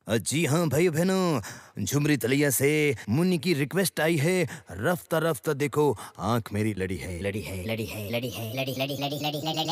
जी हाँ भाई बहनों, झुमरी तलैया से मुन्नी की रिक्वेस्ट आई है। रफ्ता रफ्ता देखो, आंख मेरी लड़ी है।